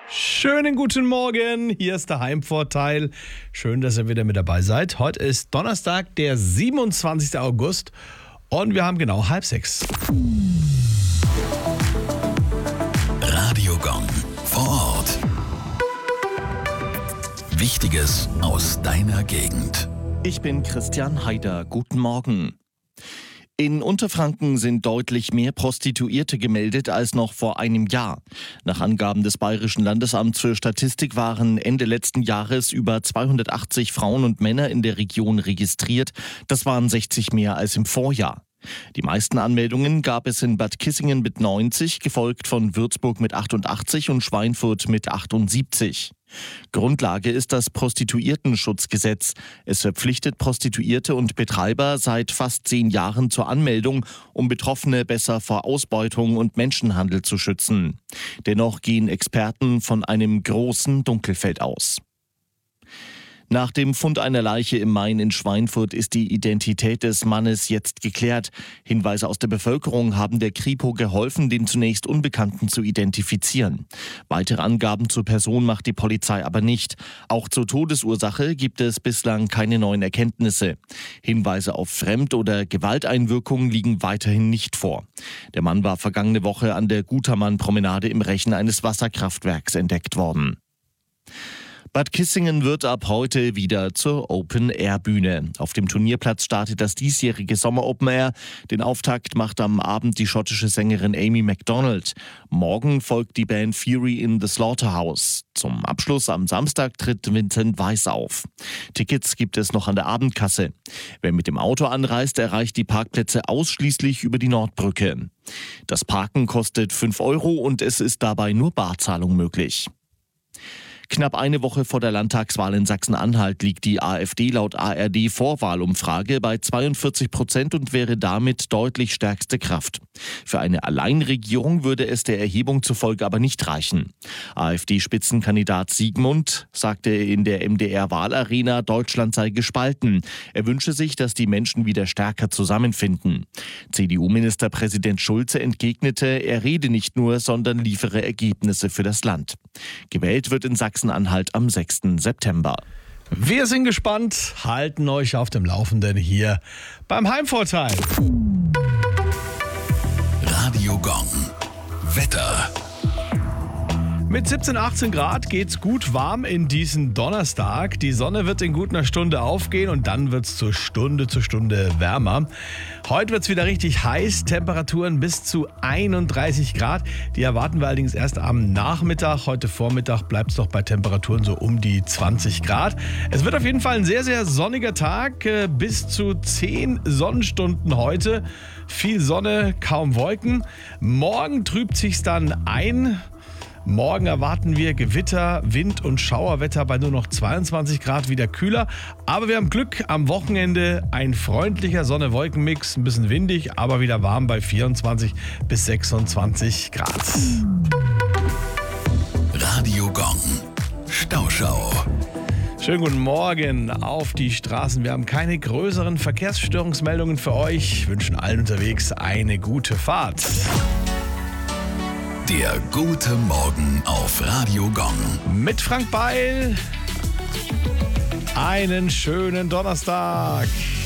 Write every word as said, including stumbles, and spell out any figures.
Schönen guten Morgen, hier ist der Heimvorteil. Schön, dass ihr wieder mit dabei seid. Heute ist Donnerstag, der siebenundzwanzigster August und wir haben genau halb sechs. Radiogong vor Ort. Wichtiges aus deiner Gegend. Ich bin Christian Haider. Guten Morgen. In Unterfranken sind deutlich mehr Prostituierte gemeldet als noch vor einem Jahr. Nach Angaben des Bayerischen Landesamts für Statistik waren Ende letzten Jahres über zweihundertachtzig Frauen und Männer in der Region registriert. Das waren sechzig mehr als im Vorjahr. Die meisten Anmeldungen gab es in Bad Kissingen mit neunzig, gefolgt von Würzburg mit achtundachtzig und Schweinfurt mit achtundsiebzig. Grundlage ist das Prostituiertenschutzgesetz. Es verpflichtet Prostituierte und Betreiber seit fast zehn Jahren zur Anmeldung, um Betroffene besser vor Ausbeutung und Menschenhandel zu schützen. Dennoch gehen Experten von einem großen Dunkelfeld aus. Nach dem Fund einer Leiche im Main in Schweinfurt ist die Identität des Mannes jetzt geklärt. Hinweise aus der Bevölkerung haben der Kripo geholfen, den zunächst Unbekannten zu identifizieren. Weitere Angaben zur Person macht die Polizei aber nicht. Auch zur Todesursache gibt es bislang keine neuen Erkenntnisse. Hinweise auf Fremd- oder Gewalteinwirkung liegen weiterhin nicht vor. Der Mann war vergangene Woche an der Gutermann-Promenade im Rechen eines Wasserkraftwerks entdeckt worden. Bad Kissingen wird ab heute wieder zur Open-Air-Bühne. Auf dem Turnierplatz startet das diesjährige Sommer-Open Air. Den Auftakt macht am Abend die schottische Sängerin Amy Macdonald. Morgen folgt die Band Fury in the Slaughterhouse. Zum Abschluss am Samstag tritt Vincent Weiss auf. Tickets gibt es noch an der Abendkasse. Wer mit dem Auto anreist, erreicht die Parkplätze ausschließlich über die Nordbrücke. Das Parken kostet fünf Euro und es ist dabei nur Barzahlung möglich. Knapp eine Woche vor der Landtagswahl in Sachsen-Anhalt liegt die AfD laut A R D-Vorwahlumfrage bei zweiundvierzig Prozent und wäre damit deutlich stärkste Kraft. Für eine Alleinregierung würde es der Erhebung zufolge aber nicht reichen. AfD-Spitzenkandidat Siegmund sagte in der M D R-Wahlarena, Deutschland sei gespalten. Er wünsche sich, dass die Menschen wieder stärker zusammenfinden. C D U-Ministerpräsident Schulze entgegnete, er rede nicht nur, sondern liefere Ergebnisse für das Land. Gewählt wird in Sachsen-Anhalt am sechsten September. Wir sind gespannt, halten euch auf dem Laufenden hier beim Heimvorteil. Radiogong. Wetter. Mit siebzehn, achtzehn Grad geht's gut warm in diesen Donnerstag. Die Sonne wird in gut einer Stunde aufgehen und dann wird's zur Stunde zu Stunde wärmer. Heute wird's wieder richtig heiß, Temperaturen bis zu einunddreißig Grad. Die erwarten wir allerdings erst am Nachmittag. Heute Vormittag bleibt's doch bei Temperaturen so um die zwanzig Grad. Es wird auf jeden Fall ein sehr, sehr sonniger Tag. Bis zu zehn Sonnenstunden heute. Viel Sonne, kaum Wolken. Morgen trübt sich's dann ein. Morgen erwarten wir Gewitter, Wind und Schauerwetter bei nur noch zweiundzwanzig Grad, wieder kühler. Aber wir haben Glück, am Wochenende ein freundlicher Sonne-Wolken-Mix, ein bisschen windig, aber wieder warm bei vierundzwanzig bis sechsundzwanzig Grad. Radiogong. Stauschau. Schönen guten Morgen auf die Straßen. Wir haben keine größeren Verkehrsstörungsmeldungen für euch. Wünschen allen unterwegs eine gute Fahrt. Der gute Morgen auf Radiogong. Mit Frank Beil. Einen schönen Donnerstag.